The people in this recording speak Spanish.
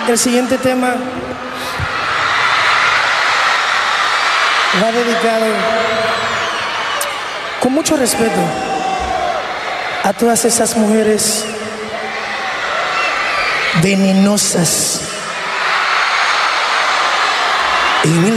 El siguiente tema va dedicado con mucho respeto a todas esas mujeres venenosas.